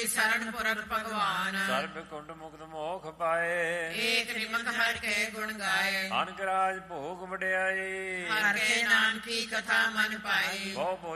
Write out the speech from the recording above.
ਸਰਣ ਪੁਰਖ ਭਗਵਾਨ। ਸਰਬ ਕੁੰਡ ਮੁਕਤ ਮੋਖ ਪਾਏ। ਏਕ ਨਿਮਕ ਹਰ ਕੇ ਗੁਣ ਗਾਏ। ਅਨਕ ਰਾਜ ਭੋਗ ਵਡਿਆਈ। ਹਰ ਕੇ ਨਾਨਕੀ ਕਥਾ ਮਨ ਪਾਈ। ਬਹੁ